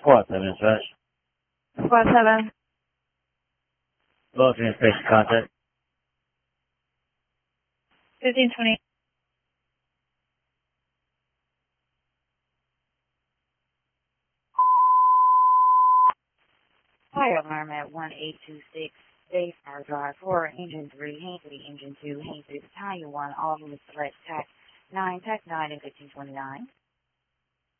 Squad 7 slash. Squad 7. Low transportation contact. 1520. Fire alarm at 1826 Baystar Drive 4, Engine 3, Hainsley, Engine 2, Hainsley, Battalion 1, all units select TAC 9, TAC 9 and 1529.